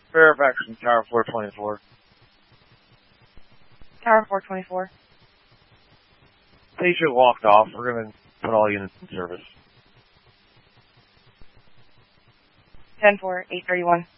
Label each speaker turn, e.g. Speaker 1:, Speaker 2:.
Speaker 1: Fairfax from Tower 424.
Speaker 2: Tower 424.
Speaker 1: Patient walked off. We're going to put all units in service.
Speaker 2: 10-4, 831.